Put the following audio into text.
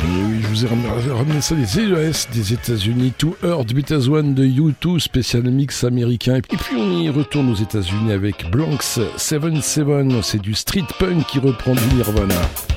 Et oui, je vous ai ramené ça des CES des États-Unis. To Earth Beat One de U2, spécial mix américain. Et puis on y retourne aux États-Unis avec Blanks 77. C'est du street punk qui reprend du Nirvana.